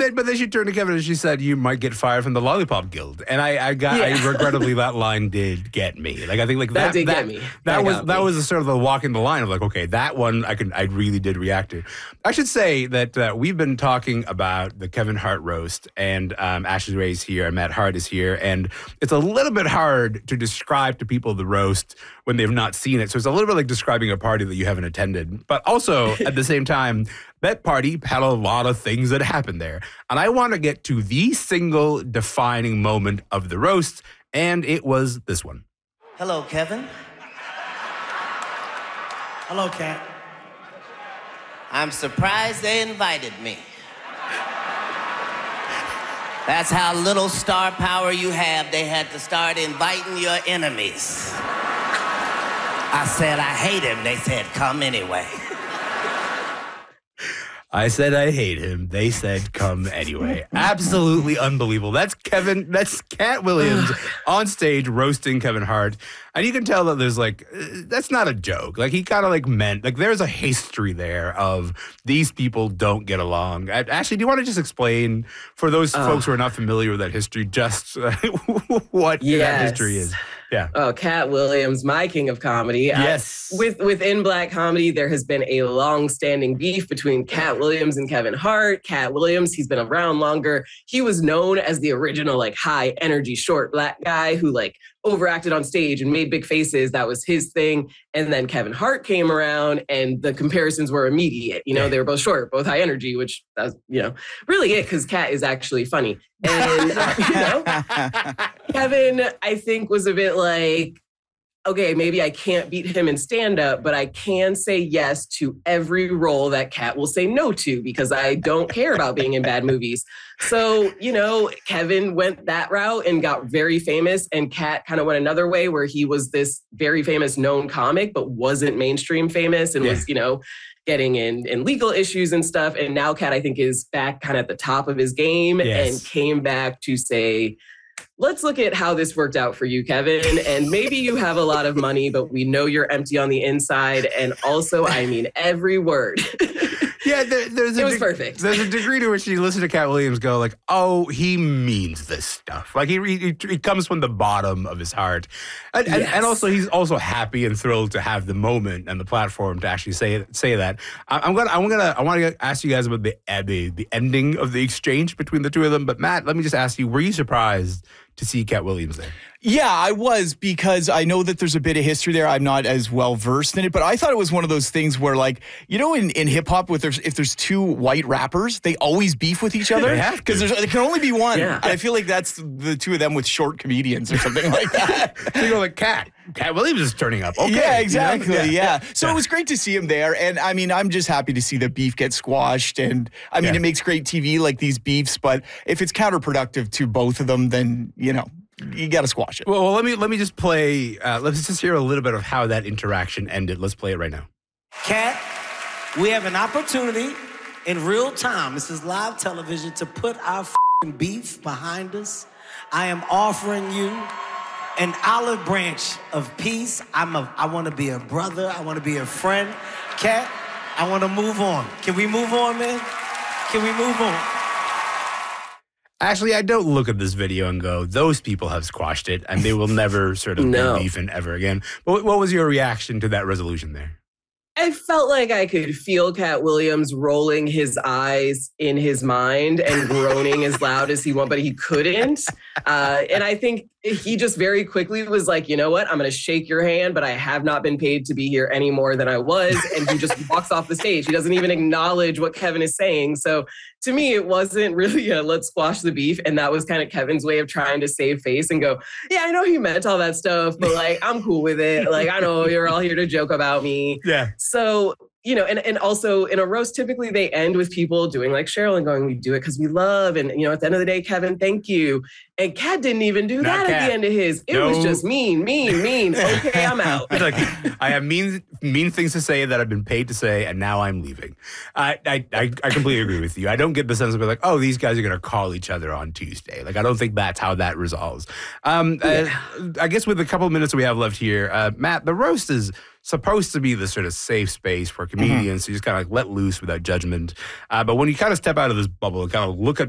then she turned to Kevin and she said, "You might get fired from the Lollipop Guild." And I regrettably, that line did get me. Like, I think like that did get me. That was the sort of the walking the line of like, okay, that one I really did react to. I should say that we've been talking about the Kevin Hart roast, and Ashley Ray's here and Matt Hart is here, and it's a little bit hard to describe to people the roast when they've not seen it. So it's a little bit like describing a party that you haven't attended. But also, at the same time, that party had a lot of things that happened there. And I want to get to the single defining moment of the roast, and it was this one. Hello, Kevin. Hello, Kat. I'm surprised they invited me. That's how little star power you have. They had to start inviting your enemies. I said, I hate him. They said, come anyway. I said I hate him. They said come anyway. Absolutely unbelievable. That's Cat Williams on stage roasting Kevin Hart. And you can tell that there's like, that's not a joke. Like, he kind of like meant, like, there's a history there of these people don't get along. Ashley, do you want to just explain for those folks who are not familiar with that history, just what that history is? Yeah. Oh, Cat Williams, my king of comedy. Yes. Within Black comedy, there has been a long-standing beef between Cat Williams and Kevin Hart. Cat Williams, he's been around longer. He was known as the original, like, high-energy, short Black guy who, like, overacted on stage and made big faces. That was his thing. And then Kevin Hart came around and the comparisons were immediate. You know, they were both short, both high energy, which that's, really it, because Cat is actually funny. And, Kevin, I think, was a bit like, okay, maybe I can't beat him in stand-up, but I can say yes to every role that Cat will say no to because I don't care about being in bad movies. So, Kevin went that route and got very famous, and Cat kind of went another way where he was this very famous known comic, but wasn't mainstream famous and was, getting in legal issues and stuff. And now Cat, I think, is back kind of at the top of his game and came back to say, let's look at how this worked out for you, Kevin. And maybe you have a lot of money, but we know you're empty on the inside. And also, I mean every word. Yeah, it was perfect. There's a degree to which you listen to Cat Williams go like, oh, he means this stuff. Like, he comes from the bottom of his heart. And also, he's also happy and thrilled to have the moment and the platform to actually say that. I want to ask you guys about the ending of the exchange between the two of them. But Matt, let me just ask you, were you surprised to see Cat Williams there? Yeah, I was, because I know that there's a bit of history there. I'm not as well versed in it, but I thought it was one of those things where, like, in hip hop, if there's two white rappers, they always beef with each other because there can only be one. Yeah. And I feel like that's the two of them with short comedians or something like that. So you go like, Cat Williams is turning up. Okay. Yeah, exactly. Yeah. So it was great to see him there. And I mean, I'm just happy to see the beef get squashed. And I mean, it makes great TV, like these beefs, but if it's counterproductive to both of them, then, you got to squash it. Well, let me just play. Let's just hear a little bit of how that interaction ended. Let's play it right now. Cat, we have an opportunity in real time. This is live television to put our beef behind us. I am offering you an olive branch of peace. I want to be a brother. I want to be a friend. Cat, I want to move on. Can we move on, man? Can we move on? Actually, I don't look at this video and go, those people have squashed it and they will never sort of be beefing ever again. But what was your reaction to that resolution there? I felt like I could feel Cat Williams rolling his eyes in his mind and groaning as loud as he wanted, but he couldn't. And I think he just very quickly was like, you know what? I'm going to shake your hand, but I have not been paid to be here any more than I was. And he just walks off the stage. He doesn't even acknowledge what Kevin is saying. So to me, it wasn't really a let's squash the beef. And that was kind of Kevin's way of trying to save face and go, yeah, I know he meant all that stuff, but like, I'm cool with it. Like, I know you're all here to joke about me. Yeah. So, and also in a roast, typically they end with people doing like Cheryl and going, we do it because we love. And, at the end of the day, Kevin, thank you. And Cat didn't even do that at the end of his. It was just mean. Okay, I'm out. It's like, I have mean things to say that I've been paid to say, and now I'm leaving. I completely agree with you. I don't get the sense of like, oh, these guys are going to call each other on Tuesday. Like, I don't think that's how that resolves. I guess with a couple of minutes we have left here, Matt, the roast is supposed to be the sort of safe space for comedians to just kind of like let loose without judgment. But when you kind of step out of this bubble and kind of look at